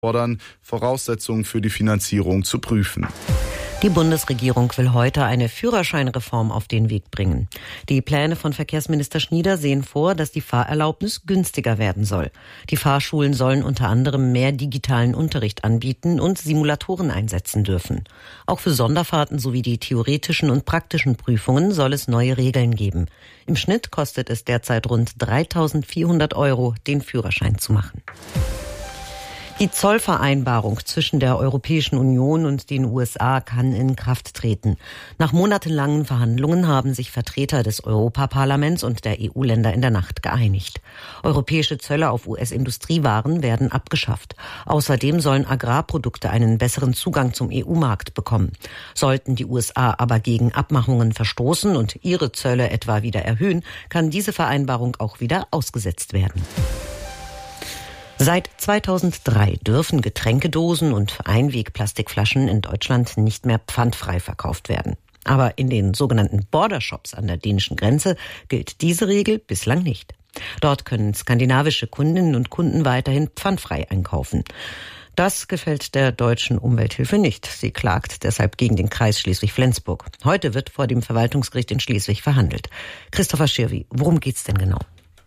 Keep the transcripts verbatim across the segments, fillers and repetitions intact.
fordern, Voraussetzungen für die Finanzierung zu prüfen. Die Bundesregierung will heute eine Führerscheinreform auf den Weg bringen. Die Pläne von Verkehrsminister Schnieder sehen vor, dass die Fahrerlaubnis günstiger werden soll. Die Fahrschulen sollen unter anderem mehr digitalen Unterricht anbieten und Simulatoren einsetzen dürfen. Auch für Sonderfahrten sowie die theoretischen und praktischen Prüfungen soll es neue Regeln geben. Im Schnitt kostet es derzeit rund dreitausendvierhundert Euro, den Führerschein zu machen. Die Zollvereinbarung zwischen der Europäischen Union und den U S A kann in Kraft treten. Nach monatelangen Verhandlungen haben sich Vertreter des Europaparlaments und der E U-Länder in der Nacht geeinigt. Europäische Zölle auf U S-Industriewaren werden abgeschafft. Außerdem sollen Agrarprodukte einen besseren Zugang zum E U-Markt bekommen. Sollten die U S A aber gegen Abmachungen verstoßen und ihre Zölle etwa wieder erhöhen, kann diese Vereinbarung auch wieder ausgesetzt werden. Seit zweitausenddrei dürfen Getränkedosen und Einwegplastikflaschen in Deutschland nicht mehr pfandfrei verkauft werden. Aber in den sogenannten Bordershops an der dänischen Grenze gilt diese Regel bislang nicht. Dort können skandinavische Kundinnen und Kunden weiterhin pfandfrei einkaufen. Das gefällt der deutschen Umwelthilfe nicht. Sie klagt deshalb gegen den Kreis Schleswig-Flensburg. Heute wird vor dem Verwaltungsgericht in Schleswig verhandelt. Christopher Schirwi, worum geht's denn genau?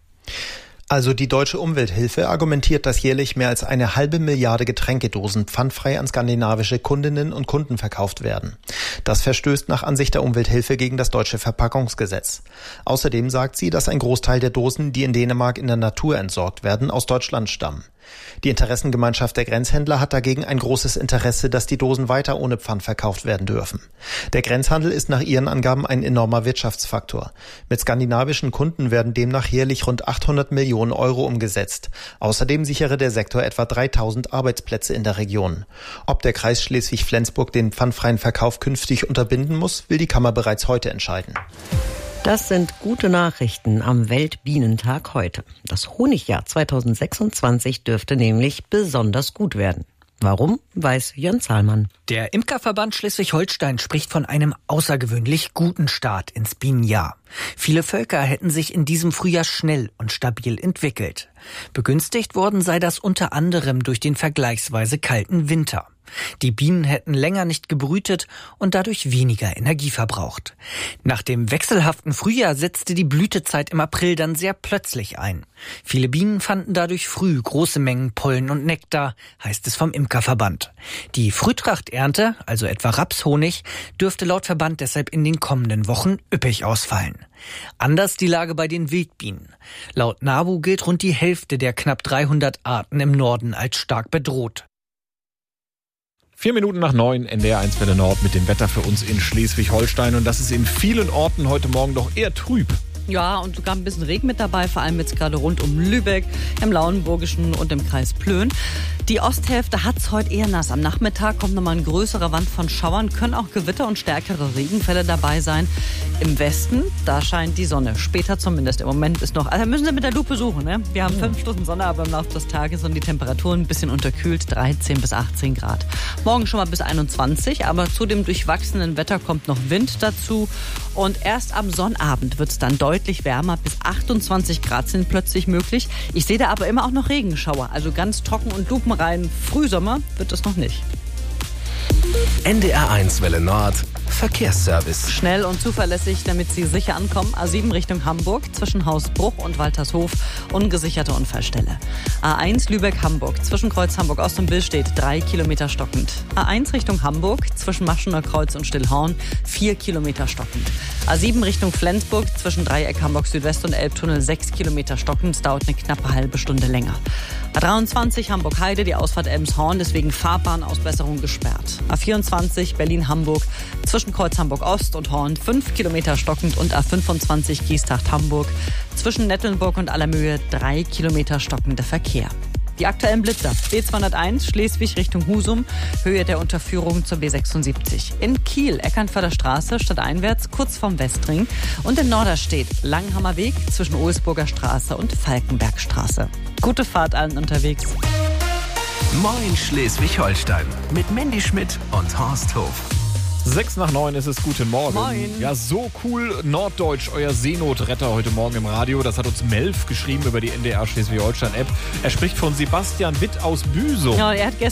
Also die deutsche Umwelthilfe argumentiert, dass jährlich mehr als eine halbe Milliarde Getränkedosen pfandfrei an skandinavische Kundinnen und Kunden verkauft werden. Das verstößt nach Ansicht der Umwelthilfe gegen das deutsche Verpackungsgesetz. Außerdem sagt sie, dass ein Großteil der Dosen, die in Dänemark in der Natur entsorgt werden, aus Deutschland stammen. Die Interessengemeinschaft der Grenzhändler hat dagegen ein großes Interesse, dass die Dosen weiter ohne Pfand verkauft werden dürfen. Der Grenzhandel ist nach ihren Angaben ein enormer Wirtschaftsfaktor. Mit skandinavischen Kunden werden demnach jährlich rund achthundert Millionen Euro umgesetzt. Außerdem sichere der Sektor etwa dreitausend Arbeitsplätze in der Region. Ob der Kreis Schleswig-Flensburg den pfandfreien Verkauf künftig unterbinden muss, will die Kammer bereits heute entscheiden. Das sind gute Nachrichten am Weltbienentag heute. Das Honigjahr zweitausendsechsundzwanzig dürfte nämlich besonders gut werden. Warum, weiß Jörn Zahlmann. Der Imkerverband Schleswig-Holstein spricht von einem außergewöhnlich guten Start ins Bienenjahr. Viele Völker hätten sich in diesem Frühjahr schnell und stabil entwickelt. Begünstigt worden sei das unter anderem durch den vergleichsweise kalten Winter. Die Bienen hätten länger nicht gebrütet und dadurch weniger Energie verbraucht. Nach dem wechselhaften Frühjahr setzte die Blütezeit im April dann sehr plötzlich ein. Viele Bienen fanden dadurch früh große Mengen Pollen und Nektar, heißt es vom Imkerverband. Die Frühtrachternte, also etwa Rapshonig, dürfte laut Verband deshalb in den kommenden Wochen üppig ausfallen. Anders die Lage bei den Wildbienen. Laut NABU gilt rund die Hälfte der knapp dreihundert Arten im Norden als stark bedroht. Vier Minuten nach neun, N D R eins Welle Nord mit dem Wetter für uns in Schleswig-Holstein. Und das ist in vielen Orten heute Morgen doch eher trüb. Ja, und sogar ein bisschen Regen mit dabei, vor allem jetzt gerade rund um Lübeck, im Lauenburgischen und im Kreis Plön. Die Osthälfte hat's heute eher nass. Am Nachmittag kommt nochmal eine größere Wand von Schauern, können auch Gewitter und stärkere Regenfälle dabei sein. Im Westen, da scheint die Sonne. Später zumindest. Im Moment ist noch, also müssen Sie mit der Lupe suchen, ne? Wir haben fünf Stunden Sonne, aber im Laufe des Tages sind die Temperaturen ein bisschen unterkühlt, dreizehn bis achtzehn Grad. Morgen schon mal bis einundzwanzig, aber zu dem durchwachsenen Wetter kommt noch Wind dazu. Und erst am Sonnabend wird's dann deutlich wärmer, bis achtundzwanzig Grad sind plötzlich möglich. Ich sehe da aber immer auch noch Regenschauer, also ganz trocken und lupenrein Frühsommer wird es noch nicht. N D R eins Welle Nord Verkehrsservice. Schnell und zuverlässig, damit Sie sicher ankommen. A sieben Richtung Hamburg, zwischen Hausbruch und Waltershof, ungesicherte Unfallstelle. A eins Lübeck-Hamburg, zwischen Kreuz Hamburg-Ost und Billstedt, drei Kilometer stockend. A eins Richtung Hamburg, zwischen Maschener Kreuz und Stillhorn, vier Kilometer stockend. A sieben Richtung Flensburg, zwischen Dreieck Hamburg-Südwest und Elbtunnel, sechs Kilometer stockend. Es dauert eine knappe halbe Stunde länger. A dreiundzwanzig Hamburg-Heide, die Ausfahrt Elmshorn, deswegen Fahrbahnausbesserung gesperrt. A vierundzwanzig Berlin-Hamburg, zwischen Kreuz Hamburg-Ost und Horn, fünf Kilometer stockend. Und A fünfundzwanzig Giestacht-Hamburg, zwischen Nettelnburg und Allermöhe, drei Kilometer stockender Verkehr. Die aktuellen Blitzer. B zweihunderteins Schleswig Richtung Husum, Höhe der Unterführung zur B sechsundsiebzig. In Kiel, Eckernförder Straße, stadteinwärts, kurz vorm Westring. Und in Norderstedt, Langhammer Weg zwischen Ohlsburger Straße und Falkenbergstraße. Gute Fahrt allen unterwegs. Moin Schleswig-Holstein mit Mandy Schmidt und Horst Hof. Sechs nach neun ist es, guten Morgen. Moin. Ja, so cool, Norddeutsch, euer Seenotretter heute Morgen im Radio. Das hat uns Melf geschrieben über die N D R Schleswig-Holstein-App. Er spricht von Sebastian Witt aus Büsum. Ja, er hat gestern